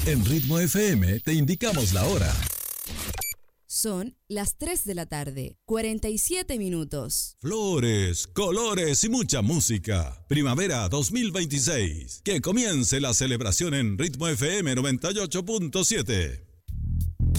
En Ritmo FM te indicamos la hora. Son las 3 de la tarde, 47 minutos. Flores, colores y mucha música. Primavera 2026. Que comience la celebración en Ritmo FM 98.7.